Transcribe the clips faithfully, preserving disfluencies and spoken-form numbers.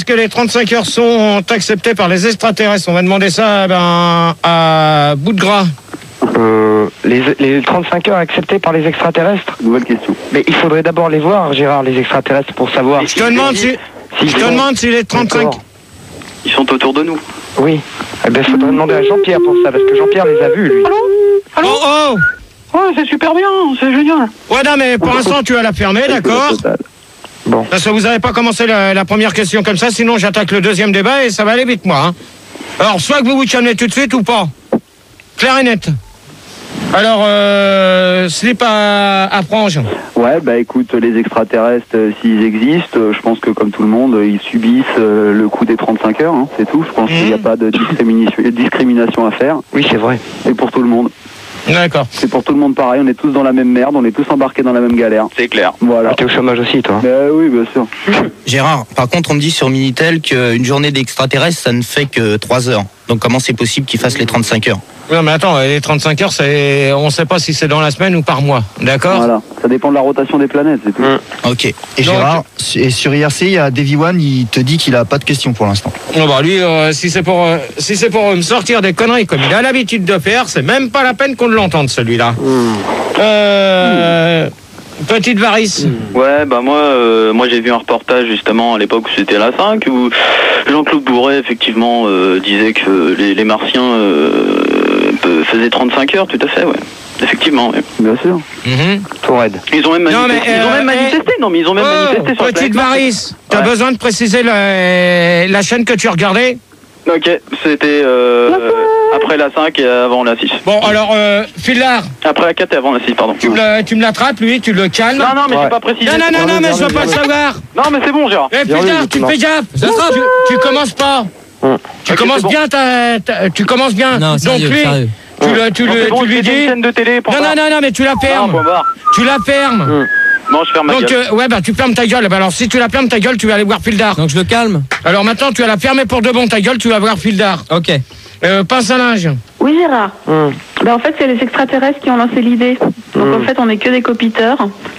que les trente-cinq heures sont acceptées par les extraterrestres? On va demander ça ben, à bout de gras. Euh, les, les trente-cinq heures acceptées par les extraterrestres? Nouvelle question. Mais il faudrait d'abord les voir, Gérard, les extraterrestres, pour savoir. Je te demande si, si je te demande si les trente-cinq... D'accord. Ils sont autour de nous. Oui. Eh ben, il faudrait demander à Jean-Pierre pour ça, parce que Jean-Pierre les a vus, lui. Allô? Allô? Oh oh Ouais, c'est super bien, c'est génial. Ouais, non, mais pour l'instant, tu vas la fermer, d'accord? Bon. Parce que vous n'avez pas commencé la, la première question comme ça, sinon j'attaque le deuxième débat et ça va aller vite, moi. Hein. Alors, soit que vous vous calmez tout de suite ou pas. Clair et net. Alors, euh, slip à, à frange. Ouais, bah écoute, les extraterrestres, euh, s'ils existent, euh, je pense que comme tout le monde, euh, ils subissent euh, le coup des trente-cinq heures, hein, c'est tout. Je pense mmh. qu'il n'y a pas de discrimination, discrimination à faire. Oui, c'est vrai. C'est pour tout le monde. D'accord. C'est pour tout le monde pareil, on est tous dans la même merde, on est tous embarqués dans la même galère. C'est clair. Voilà. Ah, t'es au chômage aussi, toi? Bah oui, bien sûr. Gérard, par contre, on me dit sur Minitel qu'une journée d'extraterrestre, ça ne fait que trois heures. Donc comment c'est possible qu'ils fassent les trente-cinq heures? Non, mais attends, les trente-cinq heures, c'est... on ne sait pas si c'est dans la semaine ou par mois, d'accord? Voilà, ça dépend de la rotation des planètes, c'est tout. Mmh. Ok. Et Donc, Gérard, et sur I R C, il y a Davy One, il te dit qu'il a pas de questions pour l'instant. Non, bah lui, euh, si c'est pour, euh, si c'est pour me sortir des conneries comme il a l'habitude de faire, c'est même pas la peine qu'on l'entende, celui-là. Mmh. Euh... Mmh. Petite varice. Mmh. Ouais, bah moi, euh, moi j'ai vu un reportage justement à l'époque où c'était la cinq, où Jean-Claude Bourret effectivement euh, disait que les, les Martiens euh, faisaient trente-cinq heures, tout à fait, ouais. Effectivement, ouais. Bien sûr. Mmh. Tout raide. Ils ont même manifesté. Non, mais, euh, ils ont même manifesté. Non, mais ils ont même oh, manifesté sur petite la varice. T'as ouais. besoin de préciser la, la chaîne que tu regardais? Ok, c'était euh, après la cinq et avant la six. Bon, alors, euh, Philard. Après la quatre et avant la six, pardon. Tu me, tu me l'attrapes, lui, tu le calmes. Non, non, mais ouais. j'ai pas précisé. Non, non, non, non, mais je veux pas le savoir. Non, mais c'est bon, Gérard. Eh, Philard, tu fais gaffe. Tu, tu commences pas. Hum. Tu Ok, commences bon. bien, ta, ta- tu commences bien. Non, sérieux, Donc lui, sérieux. tu, le, tu, Non, le, c'est bon, tu lui c'était dis. une chaîne de télé, point Non, barre. non, non, non, mais tu la Ah, fermes. point barre. Tu la fermes. Hum. Non, je ferme ma Donc, gueule. euh, ouais, bah, tu fermes ta gueule. Bah, alors, si tu la fermes ta gueule, tu vas aller voir Fildar. Donc je le calme. Alors, maintenant, tu vas la fermer pour de bon ta gueule, tu vas voir Fildar. Ok. Euh, pince à linge. Oui, Gérard. Hum. Ben, en fait, c'est les extraterrestres qui ont lancé l'idée. Donc, Mmh. en fait, on n'est que des copiteurs.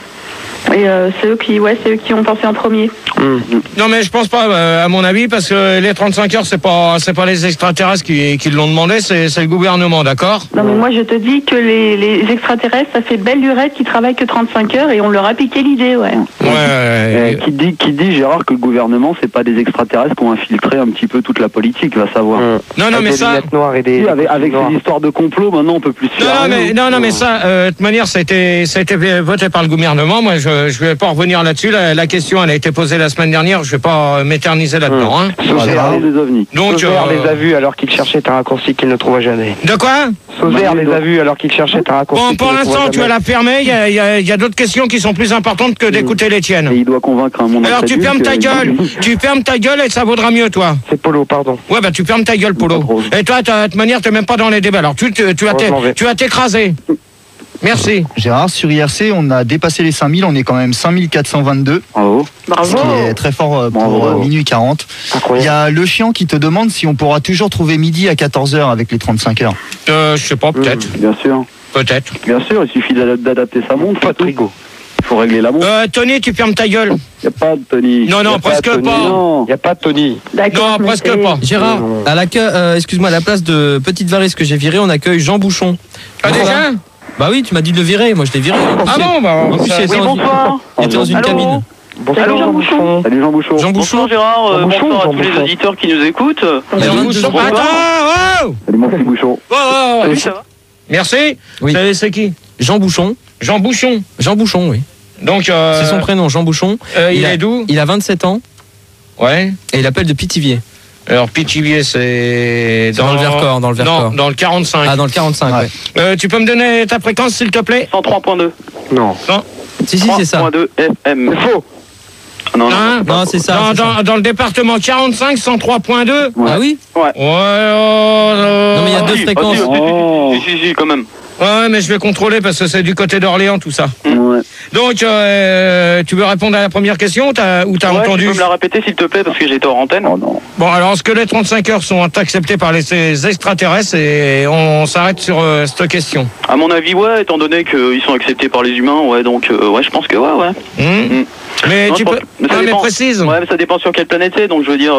Et euh, c'est eux qui, ouais, c'est eux qui ont pensé en premier. Hum. Non, mais je pense pas, euh, à mon avis, parce que les trente-cinq heures, c'est pas, c'est pas les extraterrestres qui, qui l'ont demandé, c'est, c'est le gouvernement, d'accord? Non, mais moi, je te dis que les, les extraterrestres, ça fait belle lurette qui travaillent que trente-cinq heures et on leur a piqué l'idée, ouais. Ouais. Euh, qui dit, qui dit, Gérard, que le gouvernement, c'est pas des extraterrestres qui ont infiltré un petit peu toute la politique, va savoir. Hum. Non, non, Avec mais des ça. lunettes noires et des. Oui, avec, avec noirs. ces histoires de complot, maintenant, on peut plus se Non, faire non, rien. mais, non, non, mais ça, euh, de toute manière, ça a été, ça a été voté par le gouvernement. Moi, je, je vais pas revenir là-dessus. La, la question, elle a été posée la semaine dernière. Je vais pas m'éterniser là-dedans, hein. Sauzère des ovnis. Donc, Sauzère euh, les a vus alors qu'il cherchait un raccourci qu'il ne trouva jamais. de quoi? Sauzère les a vus alors qu'il cherchait un raccourci Bon, qu'il pour ne trouva l'instant, tu vas jamais. la fermer. Il y a, il y a, il y a d'autres questions qui sont plus importantes que d'écouter les Et tiennes. il doit convaincre un monde Alors, tu incrédule fermes ta que- gueule. Tu fermes ta gueule et ça vaudra mieux, toi. C'est Polo, pardon. Ouais, bah, tu fermes ta gueule, Polo. Pas trop. Et toi, t'as- de toute manière, t'es même pas dans les débats. Alors, tu, tu, tu vas Bon, t'é- je m'en vais. tu vas t'écraser. Merci. Gérard, sur I R C, on a dépassé les cinq mille, on est quand même cinq mille quatre cent vingt-deux, Bravo. ce Bravo. qui est très fort euh, pour Bravo. euh, minuit quarante. Il y Incroyable. a le chiant qui te demande si on pourra toujours trouver midi à quatorze heures avec les trente-cinq heures. Euh, je sais pas, peut-être. Bien sûr. Peut-être. Bien sûr, il suffit d'ad- d'adapter sa montre. Pas c'est de tout. frigo. Il faut régler la montre. Euh, Tony, tu fermes ta gueule. Il n'y a pas de Tony. Non, non, Y a presque de Tony, pas. Non. Il n'y a pas de Tony. D'accord. Non, mais presque c'est- pas. Gérard, Non. à l'accueil, euh, excuse-moi, à la place de Petite Varice que j'ai viré, on accueille Jean Bouchon. Ah, déjà? Bah oui, tu m'as dit de le virer, moi je l'ai viré. Ah bon, bah, En plus, ça- il était Oui, dans, bonsoir. il était dans une Allô cabine. Bonsoir Salut, Jean Jean Bouchon. Salut Jean Bouchon. Jean Bouchon. Bonsoir Gérard, euh, Jean Bouchon, bonsoir à Jean tous les Bouchon. auditeurs qui nous écoutent. Il y a Jean vingt-deux Bouchon. secondes. Attends, wow. Salut mon petit Bouchon. Oh, oh, Salut, oh. ça va? Merci. Oui. C'est, c'est qui? Jean Bouchon. Jean Bouchon. Jean Bouchon, oui. Donc, euh, C'est son prénom, Jean Bouchon. euh, il, il a- est d'où? Il a vingt-sept ans Ouais. et il appelle de Pithiviers. Alors, Pithiviers, c'est... C'est dans le Vercors, dans le Vercors. Non, dans le quarante-cinq. Ah, dans le quarante-cinq, ouais. Euh, tu peux me donner ta fréquence, s'il te plaît? cent trois point deux. Non. Si, si, c'est ça. trois point deux F M. C'est faux. Non, non. Hein? Non, c'est ça. Dans, c'est ça. dans, dans le département quarante-cinq, cent trois point deux. Ouais. Ah oui. Ouais, oh, oh, Non, mais il y a Ah, deux si, fréquences. ah, si, Oh. Si, si, si, si, quand même. Ouais, mais je vais contrôler parce que c'est du côté d'Orléans, tout ça. Ouais. Donc, euh, tu veux répondre à la première question ou t'as, ou t'as Ouais, entendu? tu peux me la répéter s'il te plaît parce que j'étais hors antenne. Oh non. Bon, alors, est-ce que les trente-cinq heures sont acceptées par les ces extraterrestres et on s'arrête sur euh, cette question? À mon avis, ouais, étant donné qu'ils sont acceptés par les humains, ouais, donc, euh, ouais, je pense que ouais, ouais. Hum Mm. Mais Non, tu je pense- peux... mais ça Non, mais dépend. précise. Ouais, mais ça dépend sur quelle planète c'est, donc je veux dire,